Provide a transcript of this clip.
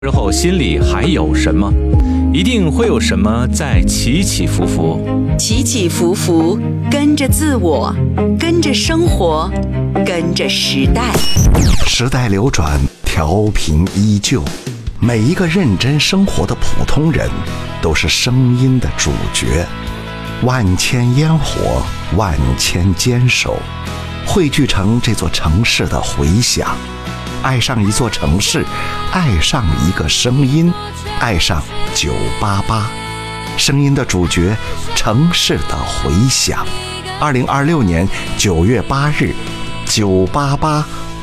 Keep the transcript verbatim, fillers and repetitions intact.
之后心里还有什么？一定会有什么在起起伏伏。 起起伏伏，跟着自我，跟着生活，跟着时代。 时代流转，调频依旧。每一个认真生活的普通人，都是声音的主角。万千烟火，万千坚守，汇聚成这座城市的回响。爱上一座城市，爱上一个声音，爱上九八八，声音的主角，城市的回响。二零二六年九月八日，九八八